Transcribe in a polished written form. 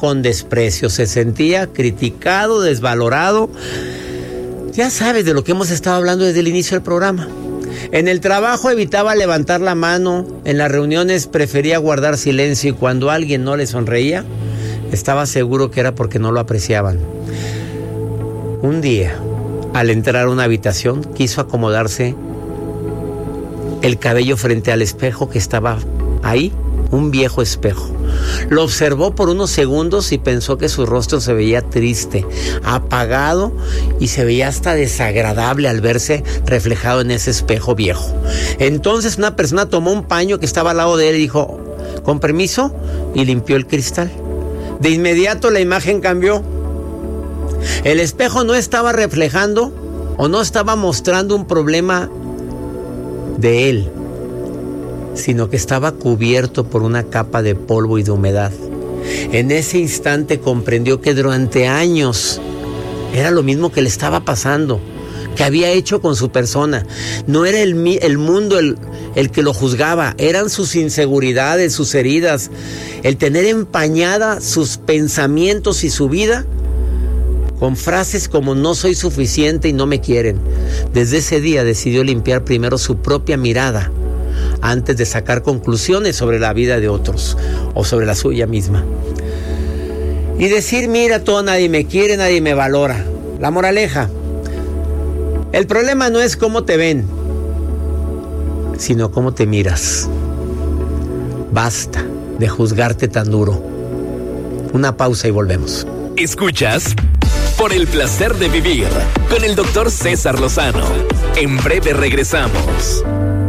con desprecio, se sentía criticado, desvalorado. Ya sabes de lo que hemos estado hablando desde el inicio del programa. En el trabajo evitaba levantar la mano, en las reuniones prefería guardar silencio y cuando alguien no le sonreía, estaba seguro que era porque no lo apreciaban. Un día, al entrar a una habitación, quiso acomodarse el cabello frente al espejo que estaba ahí, un viejo espejo. Lo observó por unos segundos y pensó que su rostro se veía triste, apagado y se veía hasta desagradable al verse reflejado en ese espejo viejo. Entonces una persona tomó un paño que estaba al lado de él y dijo, con permiso, y limpió el cristal. De inmediato la imagen cambió. El espejo no estaba reflejando o no estaba mostrando un problema de él, sino que estaba cubierto por una capa de polvo y de humedad. En ese instante comprendió que durante años era lo mismo que le estaba pasando, que había hecho con su persona. No era el mundo el que lo juzgaba, eran sus inseguridades, sus heridas, el tener empañada sus pensamientos y su vida con frases como no soy suficiente y no me quieren. Desde ese día decidió limpiar primero su propia mirada antes de sacar conclusiones sobre la vida de otros o sobre la suya misma. Y decir, mira, todo, nadie me quiere, nadie me valora. La moraleja, el problema no es cómo te ven, sino cómo te miras. Basta de juzgarte tan duro. Una pausa y volvemos. Escuchas Por el Placer de Vivir con el Dr. César Lozano. En breve regresamos.